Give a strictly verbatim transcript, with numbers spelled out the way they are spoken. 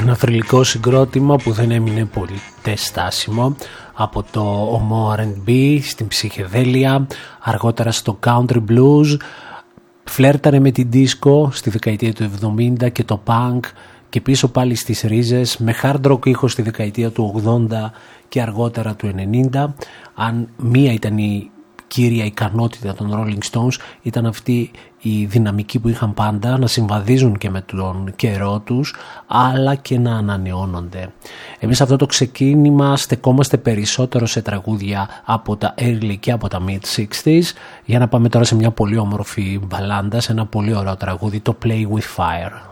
Ένα θρυλικό συγκρότημα που δεν έμεινε πολύ στάσιμο, από το ομό αρ εντ μπι στην ψυχεδέλεια, αργότερα στο country blues, φλέρταρε με την disco στη δεκαετία του εβδομήντα και το punk και πίσω πάλι στις ρίζες, με hard rock ήχο στη δεκαετία του ογδόντα και αργότερα του ενενήντα. Αν μία ήταν η κύρια ικανότητα των Rolling Stones, ήταν αυτή η δυναμική που είχαν πάντα να συμβαδίζουν και με τον καιρό τους, αλλά και να ανανεώνονται. Εμείς αυτό το ξεκίνημα στεκόμαστε περισσότερο σε τραγούδια από τα early και από τα mid εξήντα, για να πάμε τώρα σε μια πολύ όμορφη μπαλάντα, σε ένα πολύ ωραίο τραγούδι, το Play With Fire.